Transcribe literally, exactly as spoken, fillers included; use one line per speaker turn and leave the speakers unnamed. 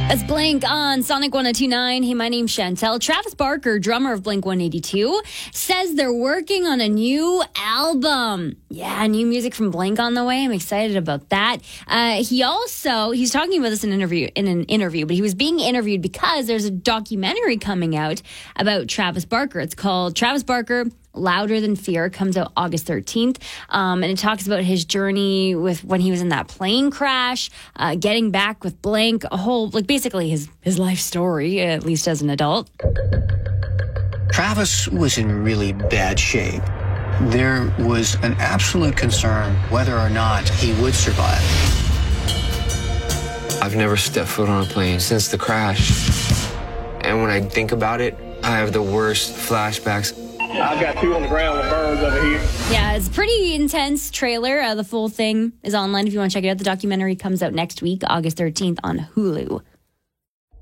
It's Blink on Sonic one oh two point nine. Hey, my name's Chantel. Travis Barker, drummer of Blink one eighty-two, says they're working on a new album. Yeah, new music from Blink on the way. I'm excited about that. Uh, he also, he's talking about this in an interview, in an interview, but he was being interviewed because there's a documentary coming out about Travis Barker. It's called Travis Barker Louder Than Fear. Comes out August thirteenth. Um, and it talks about his journey with when he was in that plane crash, uh, getting back with Blink, a whole, like basically his, his life story, at least as an adult.
Travis was in really bad shape. There was an absolute concern whether or not he would survive.
I've never stepped foot on a plane since the crash. And when I think about it, I have the worst flashbacks.
I've got two on the ground with burns over here.
Yeah, it's a pretty intense trailer. Uh, the full thing is online if you want to check it out. The documentary comes out next week, August thirteenth on Hulu.